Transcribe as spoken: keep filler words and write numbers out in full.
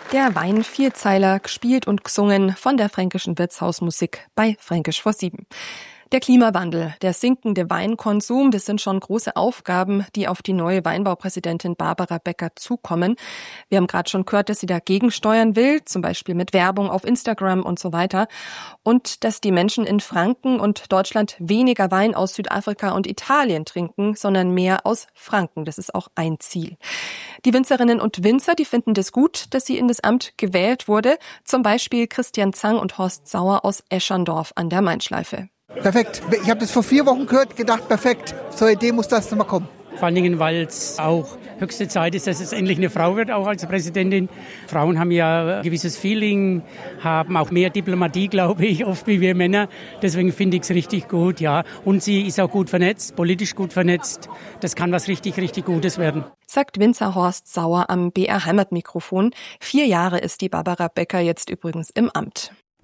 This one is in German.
Der Wein-Vierzeiler, gespielt und gesungen von der fränkischen Wirtshausmusik bei Fränkisch vor sieben. Der Klimawandel, der sinkende Weinkonsum, das sind schon große Aufgaben, die auf die neue Weinbaupräsidentin Barbara Becker zukommen. Wir haben gerade schon gehört, dass sie dagegen steuern will, zum Beispiel mit Werbung auf Instagram und so weiter. Und dass die Menschen in Franken und Deutschland weniger Wein aus Südafrika und Italien trinken, sondern mehr aus Franken. Das ist auch ein Ziel. Die Winzerinnen und Winzer, die finden das gut, dass sie in das Amt gewählt wurde. Zum Beispiel Christian Zang und Horst Sauer aus Eschandorf an der Main-Schleife. Perfekt. Ich habe das vor vier Wochen gehört, gedacht, perfekt. Zur Idee muss das nochmal kommen. Vor allen Dingen, weil es auch höchste Zeit ist, dass es endlich eine Frau wird, auch als Präsidentin. Frauen haben ja ein gewisses Feeling, haben auch mehr Diplomatie, glaube ich, oft wie wir Männer. Deswegen finde ich es richtig gut, ja. Und sie ist auch gut vernetzt, politisch gut vernetzt. Das kann was richtig, richtig Gutes werden. Sagt Winzer Horst Sauer am B R Heimatmikrofon. Vier Jahre ist die Barbara Becker jetzt übrigens im Amt.